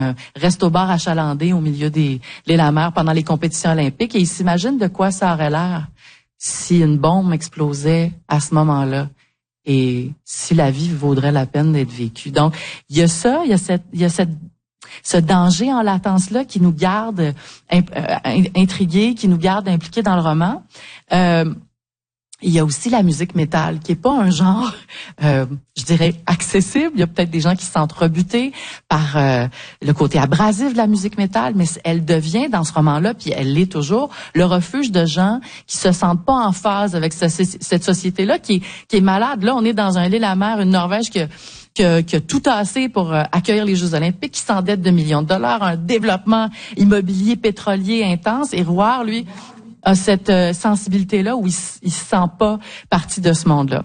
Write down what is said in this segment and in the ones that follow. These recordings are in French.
reste au bar achalandé au milieu de la mer pendant les compétitions olympiques et il s'imagine de quoi ça aurait l'air si une bombe explosait à ce moment-là et si la vie vaudrait la peine d'être vécue. Donc, il y a ça, il y a ce danger en latence-là qui nous garde intrigués, qui nous garde impliqués dans le roman. Il y a aussi la musique métal, qui est pas un genre, je dirais, accessible. Il y a peut-être des gens qui se sentent rebutés par le côté abrasif de la musique métal, mais elle devient, dans ce roman-là, puis elle l'est toujours, le refuge de gens qui se sentent pas en phase avec cette société-là, qui est malade. Là, on est dans un île à mer, une Norvège qui a tout tassé pour accueillir les Jeux olympiques, qui s'endette de millions de dollars, un développement immobilier pétrolier intense. Et Rouart, lui, a cette sensibilité-là où il se sent pas partie de ce monde-là.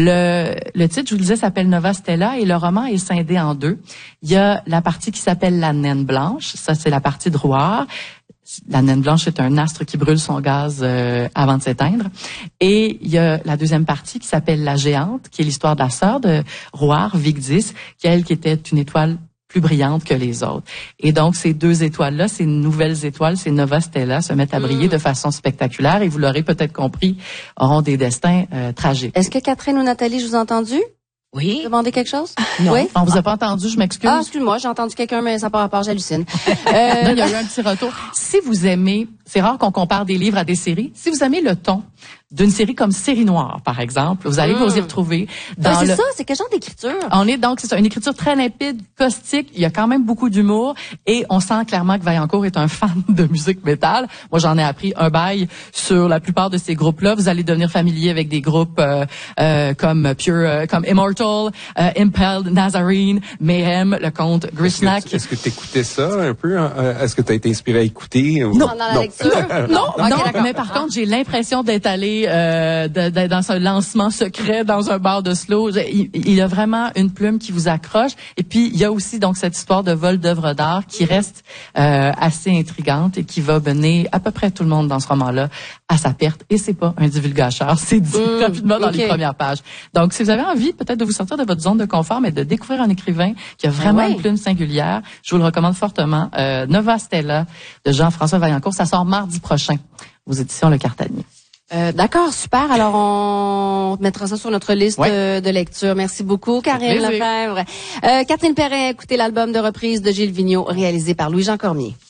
Le titre, je vous le disais, s'appelle Nova Stella et le roman est scindé en deux. Il y a la partie qui s'appelle La Naine Blanche. Ça, c'est la partie de Rouart. La naine blanche est un astre qui brûle son gaz avant de s'éteindre. Et il y a la deuxième partie qui s'appelle La Géante, qui est l'histoire de la sœur de Rouart, Vigdis, qui était une étoile plus brillante que les autres. Et donc, ces deux étoiles-là, ces nouvelles étoiles, ces Nova Stella, se mettent à briller de façon spectaculaire et vous l'aurez peut-être compris, auront des destins tragiques. Est-ce que Catherine ou Nathalie, je vous ai entendu? Oui. Demander quelque chose? Non, oui? On vous a pas entendu, je m'excuse. Ah, excuse-moi, j'ai entendu quelqu'un, mais ça par rapport, j'hallucine. Non, il y a eu un petit retour. Si vous aimez, c'est rare qu'on compare des livres à des séries. Si vous aimez le ton d'une série comme Série Noire, par exemple, vous allez vous y retrouver. Dans c'est ça, c'est quel genre d'écriture? On est donc, c'est ça, une écriture très limpide, caustique. Il y a quand même beaucoup d'humour et on sent clairement que Vaillancourt est un fan de musique métal. Moi, j'en ai appris un bail sur la plupart de ces groupes-là. Vous allez devenir familier avec des groupes comme comme Immortal, Impelled, Nazarene, Mayhem, le comte Grisnack. Est-ce que tu écoutais ça un peu? Est-ce que tu as été inspiré à écouter? Ou... Non. Dans la lecture? Non, Okay, non, mais par contre, j'ai l'impression d'être allé dans un lancement secret dans un bar de slow. Il y a vraiment une plume qui vous accroche. Et puis, il y a aussi donc cette histoire de vol d'œuvres d'art qui reste assez intrigante et qui va mener à peu près tout le monde dans ce roman-là à sa perte. Et c'est pas un divulgateur, c'est dit rapidement dans les premières pages. Donc, si vous avez envie peut-être de vous sortir de votre zone de confort, mais de découvrir un écrivain qui a vraiment une plume singulière, je vous le recommande fortement. Nova Stella de Jean-François Vaillancourt. Ça sort mardi prochain aux éditions Le Cartanier. D'accord, super. Alors, on mettra ça sur notre liste de lecture. Merci beaucoup, Karine Lefebvre. Catherine Perrin, écoutez l'album de reprise de Gilles Vigneault, réalisé par Louis-Jean Cormier.